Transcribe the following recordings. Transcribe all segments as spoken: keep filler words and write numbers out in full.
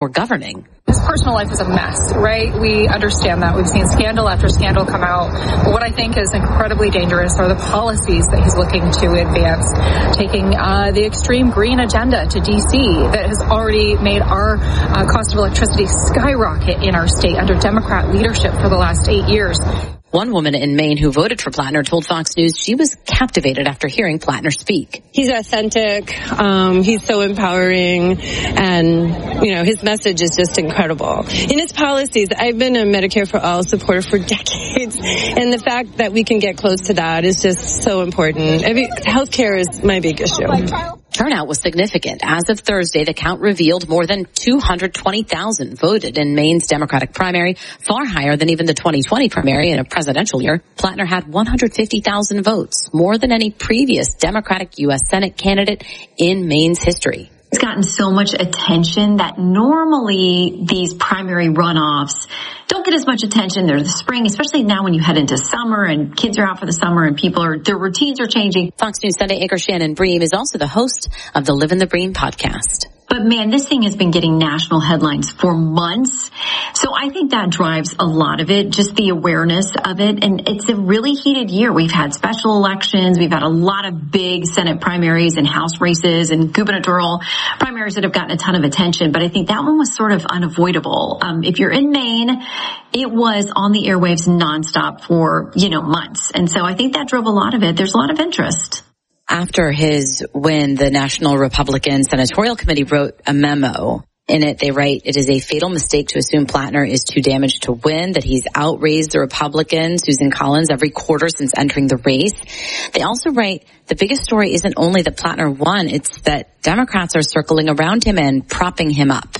were governing. His personal life is a mess, right? We understand that. We've seen scandal after scandal come out. But what I think is incredibly dangerous are the policies that he's looking to advance, taking uh, the extreme green agenda to D C that has already made our uh, cost of electricity skyrocket in our state under Democrat leadership for the last eight years. One woman in Maine who voted for Plattner told Fox News she was captivated after hearing Plattner speak. He's authentic. Um, he's so empowering. And, you know, his message is just incredible. In his policies, I've been a Medicare for All supporter for decades. And the fact that we can get close to that is just so important. I mean, healthcare is my big issue. Turnout was significant. As of Thursday, the count revealed more than two hundred twenty thousand voted in Maine's Democratic primary, far higher than even the twenty twenty primary in a presidential year. Plattner had one hundred fifty thousand votes, more than any previous Democratic U S Senate candidate in Maine's history. It's gotten so much attention that normally these primary runoffs don't get as much attention. They're the spring, especially now when you head into summer and kids are out for the summer and people are, their routines are changing. Fox News Sunday anchor Shannon Bream is also the host of the Live in the Bream podcast. But man, this thing has been getting national headlines for months. So I think that drives a lot of it, just the awareness of it. And it's a really heated year. We've had special elections. We've had a lot of big Senate primaries and House races and gubernatorial primaries that have gotten a ton of attention. But I think that one was sort of unavoidable. Um, if you're in Maine, it was on the airwaves nonstop for, you know, months. And so I think that drove a lot of it. There's a lot of interest. After his win, the National Republican Senatorial Committee wrote a memo. In it, they write, it is a fatal mistake to assume Plattner is too damaged to win, that he's outraised the Republican, Susan Collins, every quarter since entering the race. They also write, the biggest story isn't only that Plattner won, it's that Democrats are circling around him and propping him up.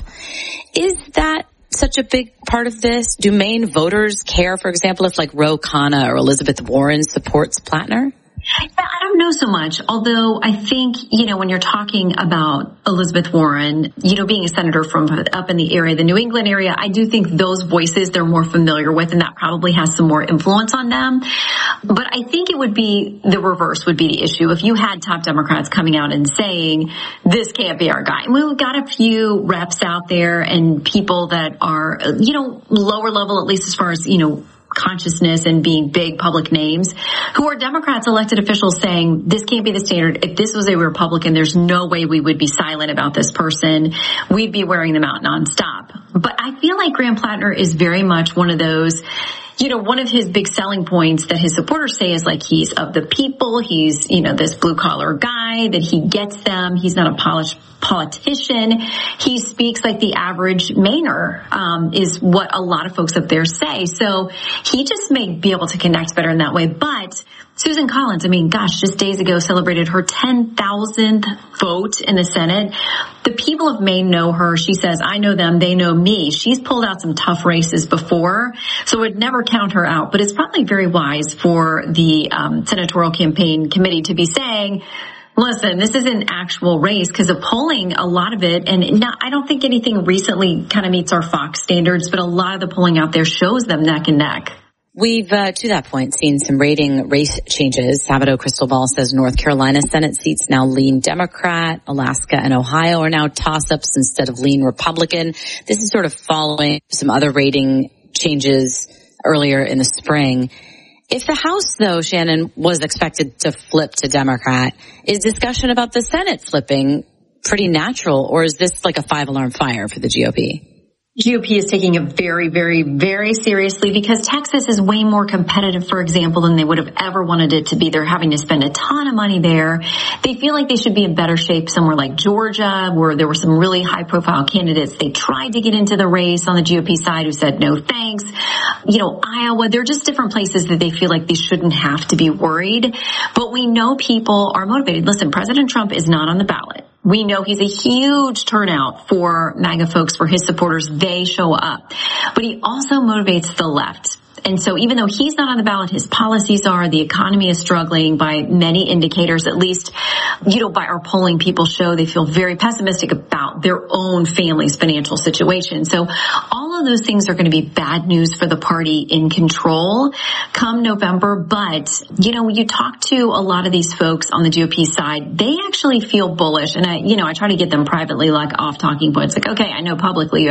Is that such a big part of this? Do Maine voters care, for example, if like Ro Khanna or Elizabeth Warren supports Plattner? I don't know so much, although I think, you know, when you're talking about Elizabeth Warren, you know, being a senator from up in the area, the New England area, I do think those voices they're more familiar with, and that probably has some more influence on them. But I think it would be the reverse would be the issue. If you had top Democrats coming out and saying, this can't be our guy. And we've got a few reps out there and people that are, you know, lower level, at least as far as, you know, consciousness and being big public names who are Democrats, elected officials saying this can't be the standard. If this was a Republican, there's no way we would be silent about this person. We'd be wearing them out nonstop. But I feel like Graham Plattner is very much one of those, you know, one of his big selling points that his supporters say is like he's of the people. He's, you know, this blue collar guy, that he gets them. He's not a polished politician. He speaks like the average Mainer, um, is what a lot of folks up there say. So he just may be able to connect better in that way. But Susan Collins, I mean, gosh, just days ago celebrated her ten thousandth vote in the Senate. The people of Maine know her. She says, I know them. They know me. She's pulled out some tough races before, so would never count her out. But it's probably very wise for the um, senatorial campaign committee to be saying, listen, this is an actual race, because of polling, a lot of it, and not, I don't think anything recently kind of meets our Fox standards, but a lot of the polling out there shows them neck and neck. We've, uh, to that point, seen some rating race changes. Sabato Crystal Ball says North Carolina Senate seats now lean Democrat. Alaska and Ohio are now toss-ups instead of lean Republican. This is sort of following some other rating changes earlier in the spring. If the House, though, Shannon, was expected to flip to Democrat, is discussion about the Senate flipping pretty natural, or is this like a five-alarm fire for the G O P? G O P is taking it very, very, very seriously because Texas is way more competitive, for example, than they would have ever wanted it to be. They're having to spend a ton of money there. They feel like they should be in better shape somewhere like Georgia, where there were some really high-profile candidates. They tried to get into the race on the G O P side who said no thanks. You know, Iowa, they're just different places that they feel like they shouldn't have to be worried. But we know people are motivated. Listen, President Trump is not on the ballot. We know he's a huge turnout for MAGA folks, for his supporters. They show up. But he also motivates the left. And so even though he's not on the ballot, his policies are, the economy is struggling by many indicators, at least, you know, by our polling, people show they feel very pessimistic about their own family's financial situation. So all of those things are going to be bad news for the party in control come November. But, you know, when you talk to a lot of these folks on the G O P side, they actually feel bullish. And I, you know, I try to get them privately, like off talking points, like, okay, I know publicly you